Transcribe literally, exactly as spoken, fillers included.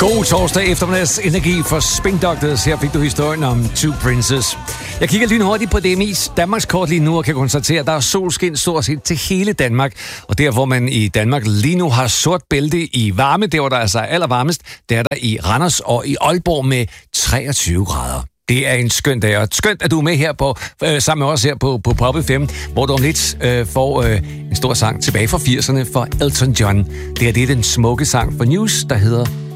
God torsdag eftermiddags energi for Spin Doctors. Her fik du historien om Two Princes. Jeg kigger lynhurtigt på D M I's Danmarkskort lige nu og kan konstatere, at der er solskin stort set til hele Danmark. Og der, hvor man i Danmark lige nu har sort bælte i varme, der hvor der altså er allervarmest, der er der i Randers og i Aalborg med treogtyve grader. Det er en skøn dag, og skønt, at du er med her på, øh, sammen med os her på, på Pop F M, hvor du om lidt øh, får øh, en stor sang tilbage fra firserne for Elton John. Det er det, den smukke sang for News, der hedder